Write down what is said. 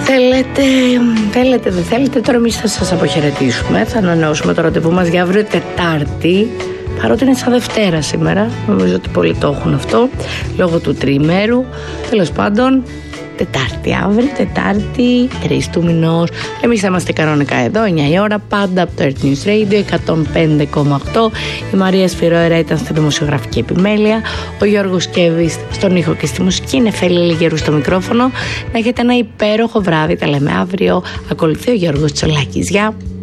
Θέλετε, δεν θέλετε, τώρα εμείς θα σας αποχαιρετήσουμε. Θα ανανεώσουμε το ραντεβού μας για αύριο Τετάρτη. Παρότι είναι σαν Δευτέρα σήμερα, νομίζω ότι πολλοί το έχουν αυτό, λόγω του τριημέρου. Τέλος πάντων, Τετάρτη αύριο, Τετάρτη 3 του μηνός. Εμείς θα είμαστε κανονικά εδώ 9 η ώρα, πάντα από το Earth News Radio 105,8. Η Μαρία Σφυρόερα ήταν στη δημοσιογραφική επιμέλεια, ο Γιώργος Κέβης στον ήχο και στη μουσική, είναι Νεφέλη Λιγερού στο μικρόφωνο. Να έχετε ένα υπέροχο βράδυ, τα λέμε αύριο. Ακολουθεί ο Γιώργος Τσολάκης. Γεια!